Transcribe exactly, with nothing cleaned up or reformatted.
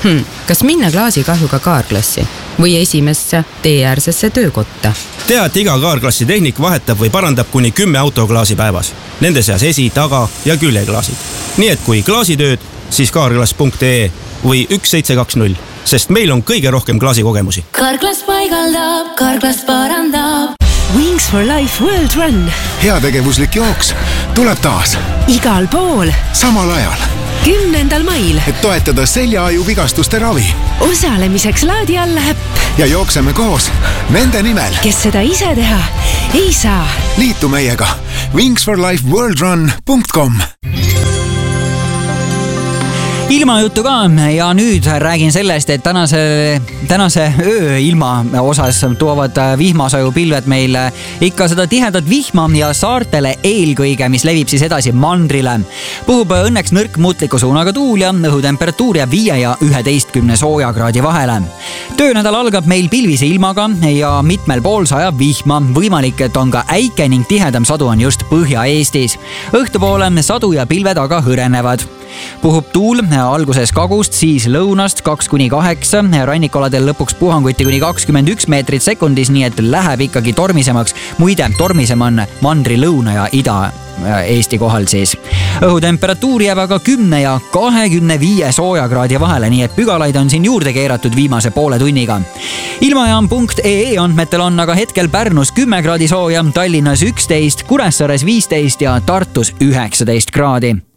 Hmm, kas minna klaasikahjuga kaarklassi või esimesse teeäärsesse töökotta? Tea, et iga kaarklassi tehnik vahetab või parandab kuni kümme autoklaasi päevas. Nende seas esi-, taga- ja küljeklaasid. Nii et kui klaasitööd, siis kaarklass punkt ee või üks seitse kaks null, sest meil on kõige rohkem klaasikogemusi. Kaarklass paigaldab, kaarklass parandab. Wings for Life World Run. Heategevuslik jooks tuleb taas. Igal pool. Samal ajal. Kümnendal mail. Et toetada seljaaju vigastuste ravi. Osalemiseks laadi alla äpp. Ja jookseme koos nende nimel. Kes seda ise teha ei saa. Liitu meiega. wings for life world run punkt com. Ilmajuttu ka ja nüüd räägin sellest, et tänase, tänase öö ilma osas toovad vihmasajupilved meil ikka seda tihedat vihma ja saartele eelkõige, mis levib siis edasi mandrile. Puhub õnneks nõrk muutliku suunaga tuul ja õhutemperatuur ja viie ja üheteistkümne soojakraadi vahele. Töönädal algab meil pilvise ilmaga ja mitmel pool sajab vihma. Võimalik, et on ka äike ning tihedam sadu on just Põhja-Eestis. Õhtupoole sadu ja pilved aga hõrenevad. Puhub tuul alguses kagust, siis lõunast kaks kuni kaheksa, rannikoladel lõpuks puhanguti kuni kakskümmend üks meetrit sekundis, nii et läheb ikkagi tormisemaks. Muide, tormisem on mandri lõuna ja ida Eesti kohal siis. Õhutemperatuur jääb aga kümne ja kahekümne viie soojakraadi vahele, nii et pügalaid on siin juurde keeratud viimase poole tunniga. Ilmajaam punkt ee andmetel on aga hetkel Pärnus kümme kraadi sooja, Tallinnas üksteist, Kuressaares viisteist ja Tartus üheksateist kraadi.